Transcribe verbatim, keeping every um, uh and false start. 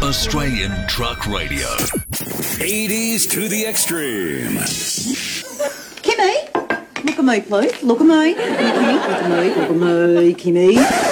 Australian Truck Radio. eighties to the extreme. Kimmy, look at me, please. Look at me. Kimmy, look at me. Look at me, Kimmy.